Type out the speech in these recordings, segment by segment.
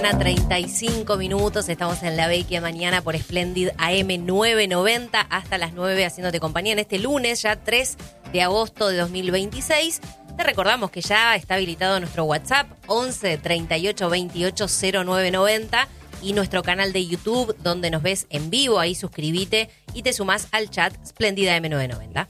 35 minutos, estamos en La Vecchia Mañana por Splendid AM 990 hasta las 9 haciéndote compañía en este lunes, ya 3 de agosto de 2026. Te recordamos que ya está habilitado nuestro WhatsApp 11 38 28 0990 y nuestro canal de YouTube donde nos ves en vivo, ahí suscríbete y te sumás al chat Splendid AM 990.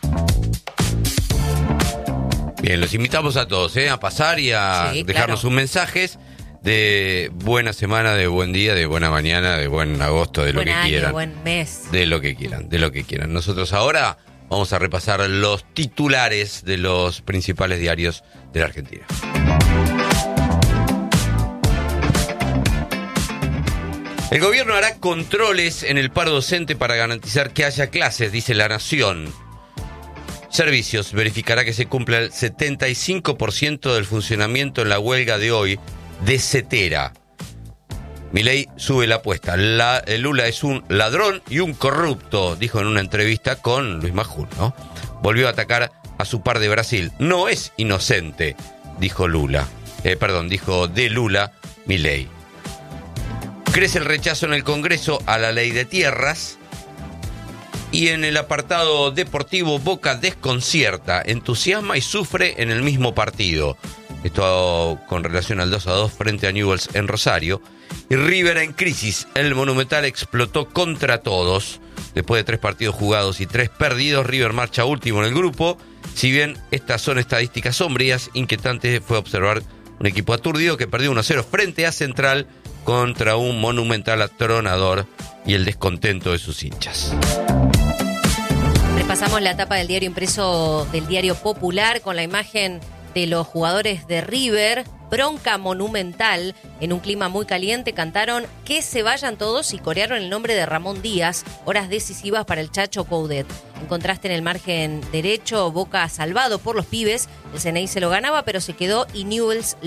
Bien, los invitamos a todos a pasar y a dejarnos sus mensajes de buena semana, de buen día, de buena mañana, de buen agosto, de lo que quieran. Buen mes. De lo que quieran. Nosotros ahora vamos a repasar los titulares de los principales diarios de la Argentina. El gobierno hará controles en el paro docente para garantizar que haya clases, dice La Nación. Servicios verificará que se cumpla el 75% del funcionamiento en la huelga de hoy de Cetera. Milei sube la apuesta. Lula es un ladrón y un corrupto, dijo en una entrevista con Luis Majul, ¿no? Volvió a atacar a su par de Brasil. No es inocente, dijo dijo de Lula Milei. Crece el rechazo en el Congreso a la ley de tierras. Y en el apartado deportivo, Boca desconcierta, entusiasma y sufre en el mismo partido. Esto con relación al 2-2 frente a Newell's en Rosario. Y River en crisis. El Monumental explotó contra todos. Después de 3 partidos jugados y 3 perdidos, River marcha último en el grupo. Si bien estas son estadísticas sombrías, inquietante fue observar un equipo aturdido que perdió 1-0 frente a Central contra un Monumental atronador y el descontento de sus hinchas. Repasamos la tapa del diario impreso del Diario Popular con la imagen de los jugadores de River. Bronca monumental. En un clima muy caliente cantaron "Que se vayan todos" y corearon el nombre de Ramón Díaz. Horas decisivas para el Chacho Coudet. En contraste, en el margen derecho, Boca salvado por los pibes. El CNI se lo ganaba, pero se quedó y Newell's